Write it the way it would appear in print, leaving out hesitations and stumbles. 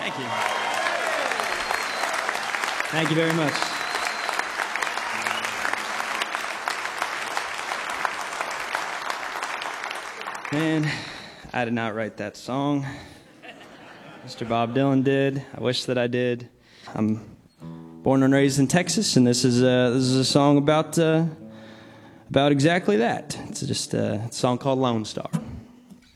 Thank you. Thank you very much. Man, I did not write that song. Mr. Bob Dylan did. I wish that I did. I'm born and raised in Texas, and this is a song about exactly that. It's just a song called Lone Star.